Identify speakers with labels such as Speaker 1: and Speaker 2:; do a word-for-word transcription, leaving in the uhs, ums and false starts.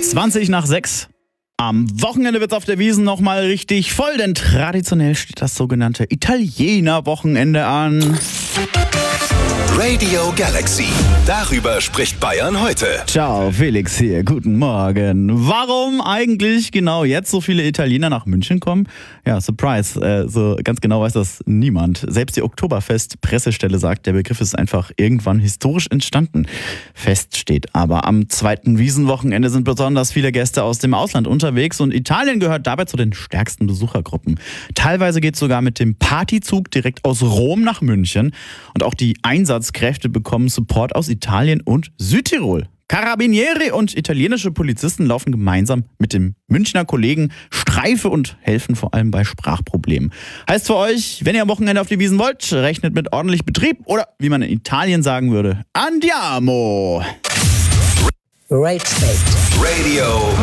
Speaker 1: zwanzig nach sechs. Am Wochenende wird's auf der Wiesn nochmal richtig voll, denn traditionell steht das sogenannte Italiener-Wochenende an.
Speaker 2: Radio Galaxy. Darüber spricht Bayern heute.
Speaker 1: Ciao, Felix hier. Guten Morgen. Warum eigentlich genau jetzt so viele Italiener nach München kommen? Ja, Surprise. Äh, so ganz genau weiß das niemand. Selbst die Oktoberfest-Pressestelle sagt, der Begriff ist einfach irgendwann historisch entstanden. Fest steht aber, am zweiten Wiesnwochenende sind besonders viele Gäste aus dem Ausland unterwegs und Italien gehört dabei zu den stärksten Besuchergruppen. Teilweise geht es sogar mit dem Partyzug direkt aus Rom nach München. Und auch die Einsatzkräfte bekommen Support aus Italien und Südtirol. Carabinieri und italienische Polizisten laufen gemeinsam mit dem Münchner Kollegen Streife und helfen vor allem bei Sprachproblemen. Heißt für euch, wenn ihr am Wochenende auf die Wiesn wollt, rechnet mit ordentlich Betrieb oder, wie man in Italien sagen würde, Andiamo!
Speaker 3: Great State.
Speaker 2: Radio